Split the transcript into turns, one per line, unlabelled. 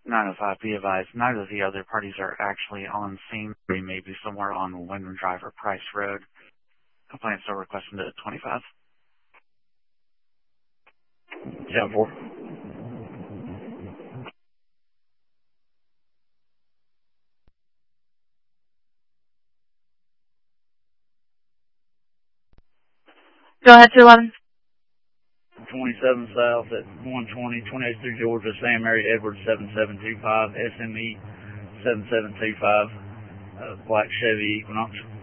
905, be advised, neither of the other parties are actually on scene. They may be somewhere on Wyndham Drive or Price Road. Complaint still requesting to 25.
10-4.
Go ahead, 211.
27 South at 120, 28th through Georgia, Sam Mary Edwards 7725, SME 7725, Black Chevy Equinox.